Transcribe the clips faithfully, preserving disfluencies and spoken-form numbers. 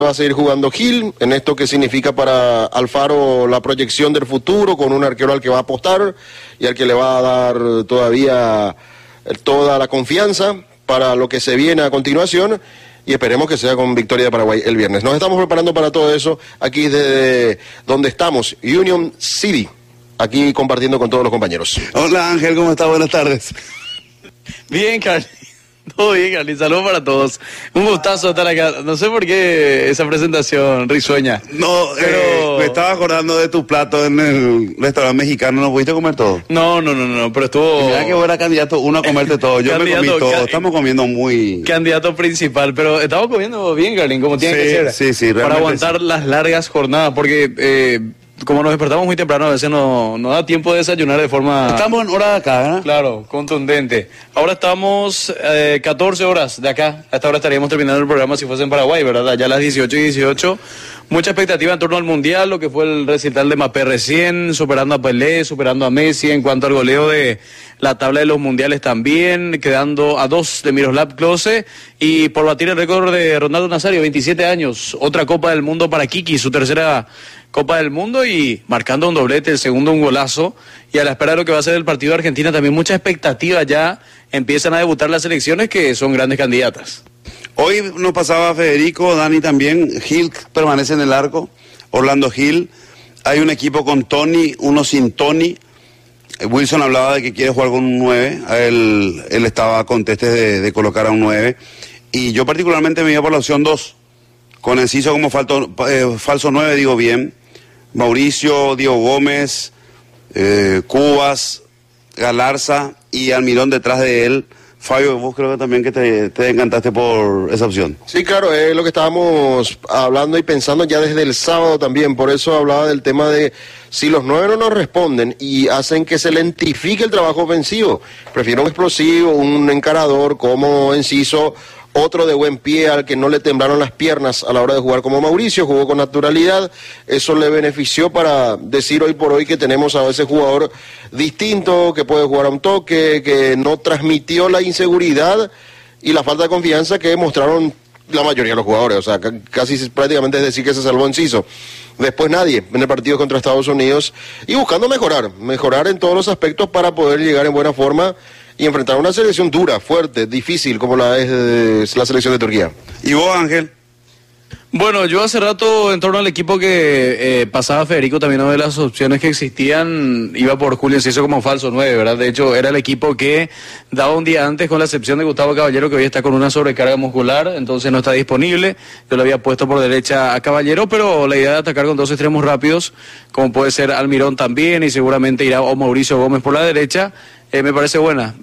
va a seguir jugando Gil, en esto que significa para Alfaro la proyección del futuro, con un arquero al que va a apostar y al que le va a dar todavía toda la confianza para lo que se viene a continuación, y esperemos que sea con victoria de Paraguay el viernes. Nos estamos preparando para todo eso aquí desde donde estamos, Union City, aquí compartiendo con todos los compañeros. Hola Ángel, ¿cómo estás? Buenas tardes. Bien, Carly. Todo bien, Carly. Saludos para todos. Un gustazo estar acá. No sé por qué esa presentación risueña. No, pero... eh, me estaba acordando de tu plato en el restaurante mexicano. ¿No pudiste comer todo? No, no, no, no, pero estuvo... Mira que era candidato uno a comerte todo. Yo me comí todo. Can... Estamos comiendo muy... Candidato principal, pero estamos comiendo bien, Carly, como tiene sí, que ser. Sí, sí, para aguantar sí. las largas jornadas, porque... Eh, como nos despertamos muy temprano, a veces no, no da tiempo de desayunar de forma... Estamos en hora de acá, ¿eh? Claro, contundente. Ahora estamos eh, catorce horas de acá. A esta hora estaríamos terminando el programa si fuese en Paraguay, ¿verdad? Ya a las dieciocho y dieciocho. Mucha expectativa en torno al Mundial, lo que fue el recital de Mbappé recién, superando a Pelé, superando a Messi en cuanto al goleo de la tabla de los mundiales también, quedando a dos de Miroslav Klose y por batir el récord de Ronaldo Nazario, veintisiete años, otra Copa del Mundo para Kiki, su tercera Copa del Mundo y marcando un doblete, el segundo un golazo, y a la espera de lo que va a ser el partido de Argentina también mucha expectativa, ya empiezan a debutar las selecciones que son grandes candidatas. Hoy nos pasaba Federico, Dani también, Gil permanece en el arco, Orlando Gil, hay un equipo con Tony, uno sin Tony, Wilson hablaba de que quiere jugar con un nueve, él, él estaba con testes de, de colocar a un nueve, y yo particularmente me iba por la opción dos, con Enciso como falto, eh, falso nueve, digo bien, Mauricio, Diego Gómez, eh, Cubas, Galarza y Almirón detrás de él. Fabio, vos creo que también que te, te encantaste por esa opción. Sí, claro, es lo que estábamos hablando y pensando ya desde el sábado también, por eso hablaba del tema de si los nueve no nos responden y hacen que se lentifique el trabajo ofensivo. Prefiero un explosivo, un encarador como Enciso, otro de buen pie al que no le temblaron las piernas a la hora de jugar como Mauricio, jugó con naturalidad, eso le benefició para decir hoy por hoy que tenemos a ese jugador distinto, que puede jugar a un toque, que no transmitió la inseguridad y la falta de confianza que mostraron la mayoría de los jugadores, o sea, casi prácticamente es decir que se salvó Enciso. Después nadie en el partido contra Estados Unidos y buscando mejorar, mejorar en todos los aspectos para poder llegar en buena forma y enfrentar una selección dura, fuerte, difícil como la es la selección de Turquía. ¿Y vos, Ángel? Bueno, yo hace rato en torno al equipo que eh, pasaba Federico, también una de las opciones que existían iba por Julio Enciso como falso nueve, ¿verdad? De hecho, era el equipo que daba un día antes, con la excepción de Gustavo Caballero, que hoy está con una sobrecarga muscular, entonces no está disponible. Yo lo había puesto por derecha a Caballero, pero la idea de atacar con dos extremos rápidos, como puede ser Almirón también, y seguramente irá o Mauricio Gómez por la derecha, eh, me parece buena.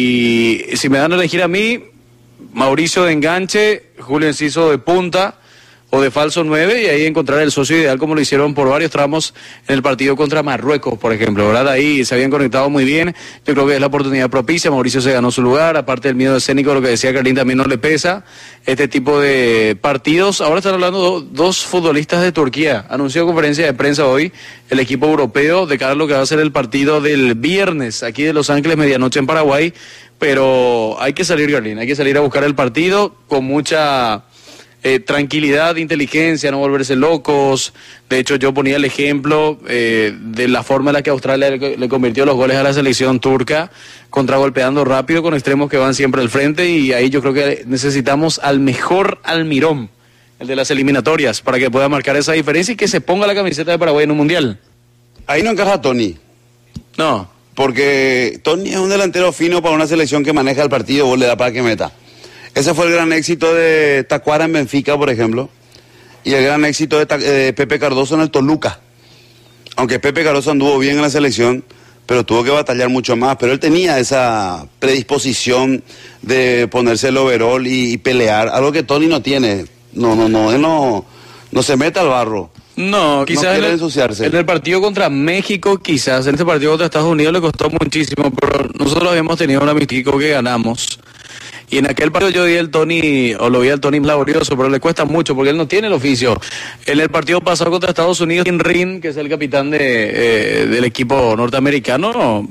Y si me dan a elegir a mí, Mauricio de enganche, Julio Enciso de punta, o de falso nueve, y ahí encontrar el socio ideal como lo hicieron por varios tramos en el partido contra Marruecos, por ejemplo, ¿verdad? Ahí se habían conectado muy bien, yo creo que es la oportunidad propicia, Mauricio se ganó su lugar, aparte del miedo escénico, lo que decía Carlín también no le pesa, este tipo de partidos. Ahora están hablando do, dos futbolistas de Turquía, anunció conferencia de prensa hoy el equipo europeo de cara a lo que va a ser el partido del viernes, aquí de Los Ángeles, medianoche en Paraguay, pero hay que salir, Carlín, hay que salir a buscar el partido con mucha... Eh, tranquilidad, inteligencia, no volverse locos. De hecho, yo ponía el ejemplo eh, de la forma en la que Australia le, le convirtió los goles a la selección turca, contragolpeando rápido con extremos que van siempre al frente, y ahí yo creo que necesitamos al mejor Almirón, el de las eliminatorias, para que pueda marcar esa diferencia y que se ponga la camiseta de Paraguay en un mundial. Ahí no encaja Tony. No. Porque Tony es un delantero fino para una selección que maneja el partido, vos le da para que meta. Ese fue el gran éxito de Tacuara en Benfica, por ejemplo, y el gran éxito de, de Pepe Cardoso en el Toluca. Aunque Pepe Cardoso anduvo bien en la selección, pero tuvo que batallar mucho más. Pero él tenía esa predisposición de ponerse el overall y, y pelear, algo que Tony no tiene. No, no, no, él no, no se mete al barro. No, quizás no quiere en, el, ensuciarse. en el partido contra México, quizás, en este partido contra Estados Unidos le costó muchísimo, pero nosotros habíamos tenido un amistico que ganamos. Y en aquel partido yo vi el Tony, o lo vi al Tony laborioso, pero le cuesta mucho porque él no tiene el oficio. En el partido pasado contra Estados Unidos, Tim Rin, que es el capitán de, eh, del equipo norteamericano,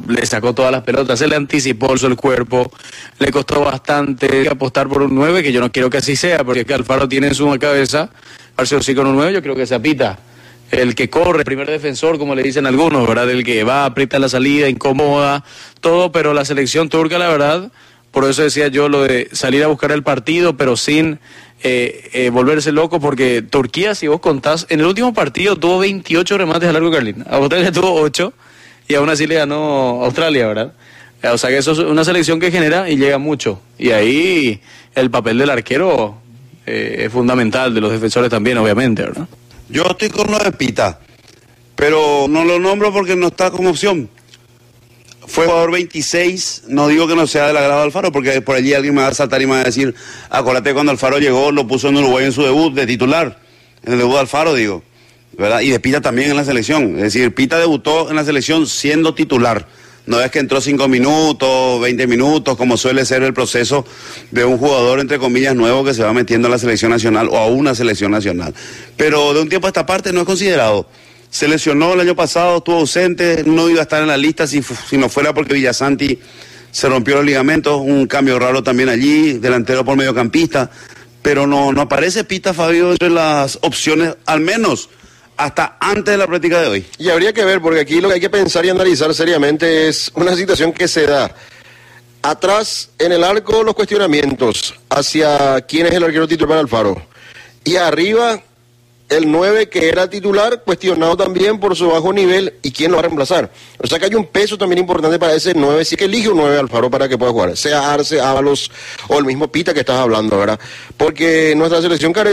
le sacó todas las pelotas, se le anticipó el cuerpo, le costó bastante apostar por un nueve, que yo no quiero que así sea, porque es que Alfaro tiene en su cabeza, Arceo sí con un nueve, yo creo que se apita. El que corre, primer defensor, como le dicen algunos, ¿verdad? El que va, aprieta la salida, incomoda, todo, pero la selección turca, la verdad, por eso decía yo lo de salir a buscar el partido, pero sin eh, eh, volverse loco, porque Turquía, si vos contás, en el último partido tuvo veintiocho remates a largo, Carlín. A Australia tuvo ocho, y aún así le ganó Australia, ¿verdad? O sea que eso es una selección que genera y llega mucho, y ahí el papel del arquero eh, es fundamental, de los defensores también, obviamente, ¿verdad? Yo estoy con lo de Pita, pero no lo nombro porque no está como opción. Fue jugador veintiséis, no digo que no sea del agrado de Alfaro, porque por allí alguien me va a saltar y me va a decir, acuérdate cuando Alfaro llegó, lo puso en Uruguay en su debut de titular, en el debut de Alfaro, digo, ¿verdad? Y de Pita también en la selección, es decir, Pita debutó en la selección siendo titular. No es que entró cinco minutos, veinte minutos, como suele ser el proceso de un jugador, entre comillas, nuevo que se va metiendo a la selección nacional o a una selección nacional. Pero de un tiempo a esta parte no es considerado. Se lesionó el año pasado, estuvo ausente, no iba a estar en la lista si, si no fuera porque Villasanti se rompió los ligamentos, un cambio raro también allí, delantero por mediocampista. Pero no, no aparece Pita, Fabio, entre las opciones, al menos hasta antes de la práctica de hoy. Y habría que ver, porque aquí lo que hay que pensar y analizar seriamente es una situación que se da. Atrás, en el arco, los cuestionamientos hacia quién es el arquero titular para Alfaro. Y arriba, el nueve que era titular, cuestionado también por su bajo nivel, y quién lo va a reemplazar. O sea que hay un peso también importante para ese nueve, si es que elige un nueve Alfaro para que pueda jugar, sea Arce, Ábalos o el mismo Pita que estás hablando, ¿verdad? Porque nuestra selección carece